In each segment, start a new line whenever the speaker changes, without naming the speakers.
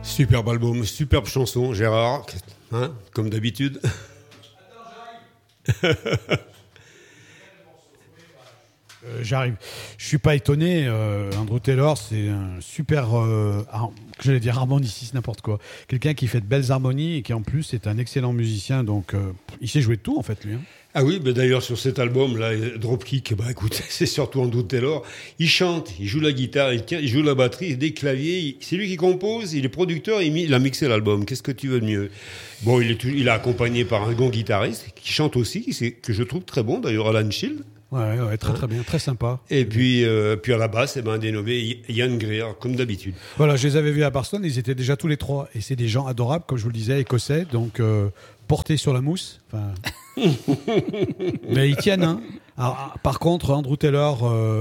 Superbe album, superbe chanson, Gérard, hein, comme d'habitude.
J'arrive. Je suis pas étonné. Andrew Taylor, c'est un super, j'allais dire harmoniciste, n'importe quoi. Quelqu'un qui fait de belles harmonies et qui en plus est un excellent musicien. Donc, il sait jouer de tout en fait, lui. Hein.
Ah oui, ben d'ailleurs sur cet album-là, Dropkick, bah écoute, c'est surtout Andrew Taylor. Il chante, il joue la guitare, il joue la batterie, des claviers. C'est lui qui compose, il est producteur, il a mixé l'album. Qu'est-ce que tu veux de mieux? Bon, il est accompagné par un grand guitariste qui chante aussi, que je trouve très bon. D'ailleurs, Alan Shield.
Ouais, très bien, très sympa.
Et puis à la basse, un dénommé Ian Greer, comme d'habitude.
Voilà, je les avais vus à Barcelone, ils étaient déjà tous les trois. Et c'est des gens adorables, comme je vous le disais, écossais, donc portés sur la mousse. Mais ils tiennent, hein. Alors, par contre, Andrew Taylor,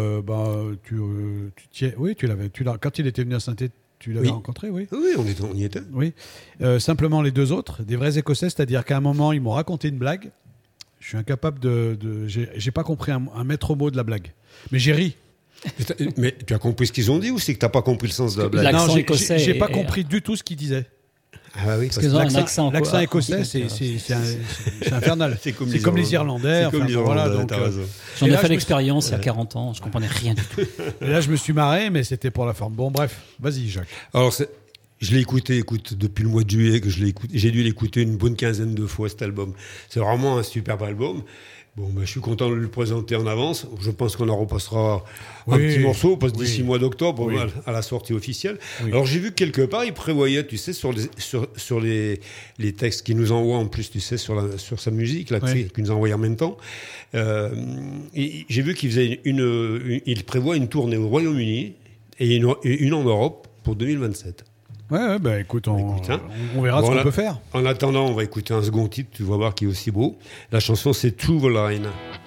quand il était venu à Saint-Étienne, tu l'avais rencontré, oui.
Oui, on y était.
Oui. Simplement les deux autres, des vrais écossais, c'est-à-dire qu'à un moment, ils m'ont raconté une blague. Je suis incapable j'ai pas compris un maître mot de la blague. Mais j'ai ri.
Mais tu as compris ce qu'ils ont dit ou c'est que tu n'as pas compris le sens de la blague?
L'accent
Non,
écossais.
j'ai pas compris du tout ce qu'ils disaient.
Ah oui,
Parce qu'ils ont un accent.
L'accent écossais, c'est infernal.
C'est comme
les Irlandais.
C'est comme les Irlandais, t'as raison.
J'en ai fait l'expérience il y a 40 ans, je comprenais rien du tout.
Et là, je me suis marré, mais c'était pour la forme. Bon, bref, vas-y, Jacques.
Alors, je l'ai écouté, depuis le mois de juillet que je l'ai écouté. J'ai dû l'écouter une bonne quinzaine de fois, cet album. C'est vraiment un superbe album. Bon, je suis content de le présenter en avance. Je pense qu'on en repassera un petit morceau, parce que d'ici mois d'octobre, à la sortie officielle. Oui. Alors, j'ai vu que quelque part, il prévoyait, tu sais, sur les textes qu'il nous envoie, en plus, tu sais, sur sa musique, là, qu'il nous envoie en même temps. J'ai vu qu'il faisait il prévoit une tournée au Royaume-Uni et une en Europe pour 2027.
Ouais, écoute, on verra ce qu'on peut faire.
En attendant, on va écouter un second titre, tu vas voir, qui est aussi beau. La chanson, c'est Through the Line.